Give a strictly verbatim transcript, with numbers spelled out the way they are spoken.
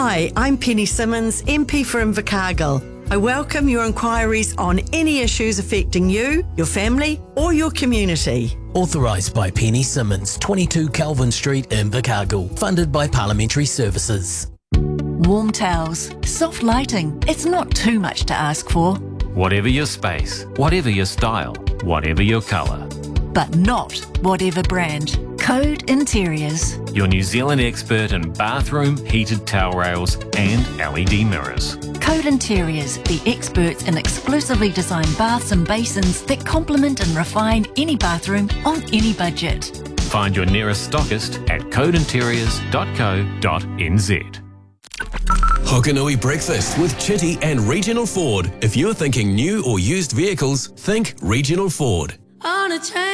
Hi, I'm Penny Simmons, M P for Invercargill. I welcome your inquiries on any issues affecting you, your family or your community. Authorised by Penny Simmons, twenty-two Calvin Street, Invercargill. Funded by Parliamentary Services. Warm towels, soft lighting. It's not too much to ask for. Whatever your space, whatever your style, whatever your colour. But not whatever brand. Code Interiors. Your New Zealand expert in bathroom, heated towel rails and L E D mirrors. Code Interiors, the experts in exclusively designed baths and basins that complement and refine any bathroom on any budget. Find your nearest stockist at code interiors dot co dot n z. Hokanui Breakfast with Chitty and Regional Ford. If you're thinking new or used vehicles, think Regional Ford. On a train.